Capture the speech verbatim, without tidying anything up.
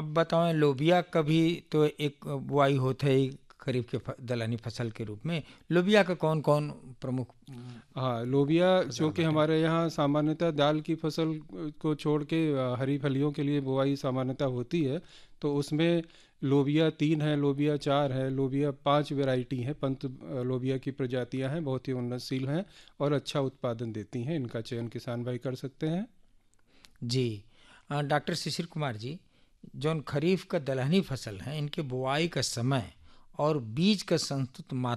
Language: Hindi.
अब बताओ, लोबिया का भी तो एक बुआई होता है खरीफ के फ- दलहनी फसल के रूप में। लोबिया का कौन कौन प्रमुख अम, हाँ, लोबिया फसल चूँकि बाटे? हमारे यहाँ सामान्यतः दाल की फसल को छोड़ के अ, हरी फलियों के लिए बुआई सामान्यतः होती है। तो उसमें लोबिया तीन है, लोबिया चार है, लोबिया पांच वैरायटी हैं। पंत अ, लोबिया की प्रजातियां हैं, बहुत ही उन्नतशील हैं और अच्छा उत्पादन देती हैं। इनका चयन किसान भाई कर सकते हैं। जी। अ, डॉक्टर शिशिर कुमार जी, जौन खरीफ का दलहनी फसल है, इनके बुआई का समय और बीज का संस्तुत मात्रा